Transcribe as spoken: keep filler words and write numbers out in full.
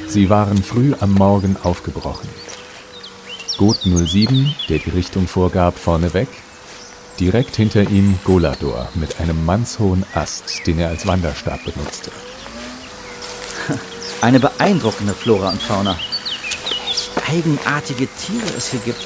Sie waren früh am Morgen aufgebrochen. Got null sieben, der die Richtung vorgab, vorneweg. Direkt hinter ihm Golador mit einem mannshohen Ast, den er als Wanderstab benutzte. Eine beeindruckende Flora und Fauna. Welch eigenartige Tiere es hier gibt.